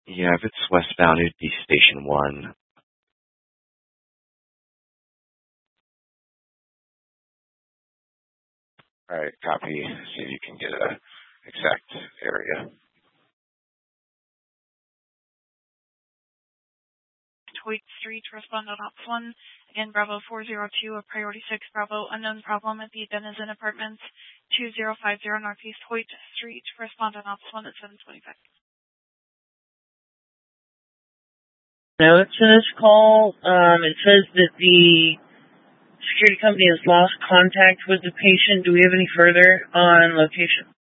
Yeah, if it's westbound, it'd be Station 1. All right, copy. See if you can get a exact area. Hoyt Street, respond on Ops 1. Again, Bravo 402 of Priority 6, Bravo, unknown problem at the Denizen Apartments, 2050 Northeast Hoyt Street, respond on Ops 1 at 7:25. Note to this call, it says that the security company has lost contact with the patient. Do we have any further on location?